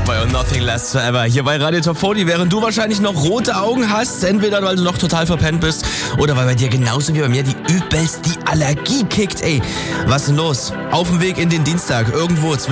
Loverboy und Nothing Lasts Forever hier bei Radio Top 40, während du wahrscheinlich noch rote Augen hast, entweder weil du noch total verpennt bist oder weil bei dir genauso wie bei mir die Allergie kickt. Ey, was ist denn los? Auf dem Weg in den Dienstag, irgendwo